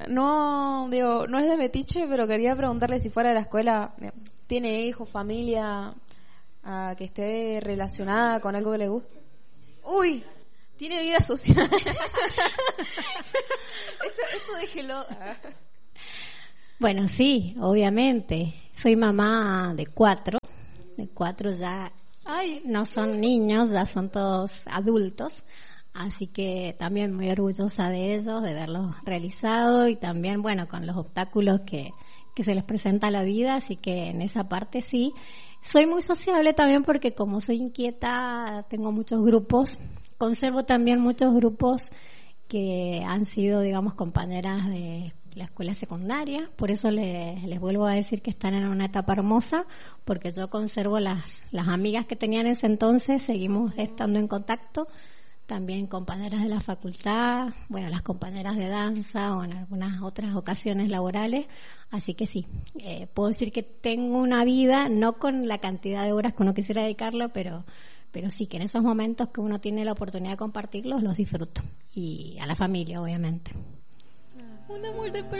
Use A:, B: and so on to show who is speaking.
A: no, digo, no es de metiche, pero quería preguntarle si fuera de la escuela, ¿tiene hijos, familia, que esté relacionada con algo que le guste? Uy, tiene vida social. eso déjelo.
B: Bueno, sí, obviamente. Soy mamá de cuatro ya. Ay, no son niños, ya son todos adultos. Así que también muy orgullosa de ellos, de verlos realizado y también, bueno, con los obstáculos que se les presenta a la vida. Así que en esa parte sí. Soy muy sociable también porque como soy inquieta, tengo muchos grupos. Conservo también muchos grupos que han sido, digamos, compañeras de la escuela secundaria. Por eso les vuelvo a decir que están en una etapa hermosa, porque yo conservo las amigas que tenían en ese entonces, seguimos estando en contacto. También compañeras de la facultad, bueno, las compañeras de danza o en algunas otras ocasiones laborales. Así que sí, puedo decir que tengo una vida, no con la cantidad de horas que uno quisiera dedicarlo, pero sí que en esos momentos que uno tiene la oportunidad de compartirlos, los disfruto. Y a la familia, obviamente.
A: Un amor de